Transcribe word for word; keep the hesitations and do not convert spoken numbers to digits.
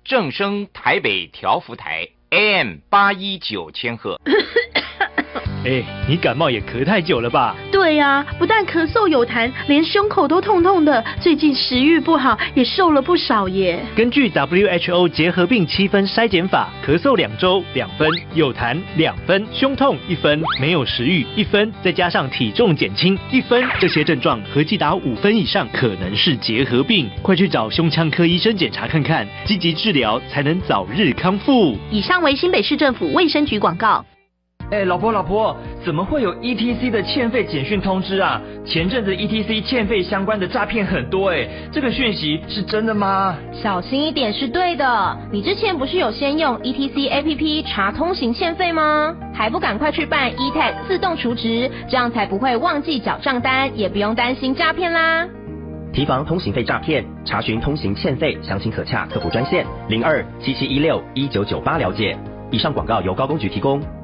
正声台北调幅台 A M 八一九千赫。 哎，你感冒也咳太久了吧？ 对呀、啊，不但咳嗽有痰，连胸口都痛痛的。最近食欲不好，也瘦了不少耶。 根据 W H O 结核病七分筛检法，咳嗽两周两分，有痰两分，胸痛一分，没有食欲一分，再加上体重减轻一分，这些症状合计达五分以上，可能是结核病。快去找胸腔科医生检查看看，积极治疗才能早日康复。 以上为新北市政府卫生局广告。 哎，老婆老婆，怎么会有 E T C 的欠费简讯通知啊？前阵子 E T C 欠费相关的诈骗很多哎，这个讯息是真的吗？ 小心一点是对的。你之前不是有先用 E T C A P P 查通行欠费吗？还不赶快去办 E T A G 自动储值，这样才不会忘记缴账单，也不用担心诈骗啦。 提防通行费诈骗，查询通行欠费详情可洽客服专线零二七七一六一九九八了解。以上广告由高公局提供。